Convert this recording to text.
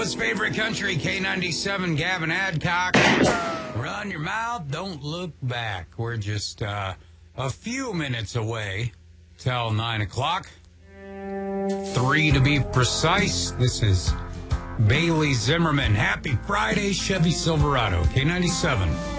Iowa's favorite country, K97, Gavin Adcock. Run your mouth, don't look back. We're just a few minutes away till 9 o'clock. 3 to be precise. This is Bailey Zimmerman. Happy Friday, Chevy Silverado, K97.